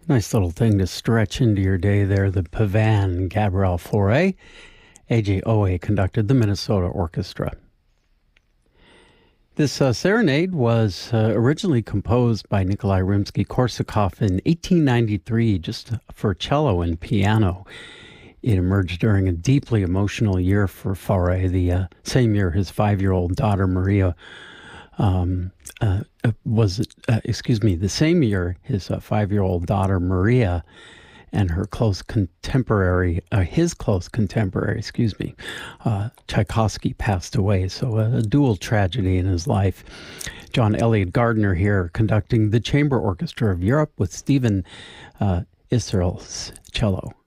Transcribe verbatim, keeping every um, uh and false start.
Nice little thing to stretch into your day there. The Pavan Gabriel Fauré. A J Owe conducted the Minnesota Orchestra. This uh, serenade was uh, originally composed by Nikolai Rimsky-Korsakov in eighteen ninety-three, just for cello and piano. It emerged during a deeply emotional year for Fauré, the uh, same year his five-year-old daughter Maria um, uh, was, uh, excuse me, the same year his uh, five-year-old daughter Maria and her close contemporary, uh, his close contemporary, excuse me, uh, Tchaikovsky passed away. So a, a dual tragedy in his life. John Elliott Gardner here conducting the Chamber Orchestra of Europe with Stephen uh, Israel's cello.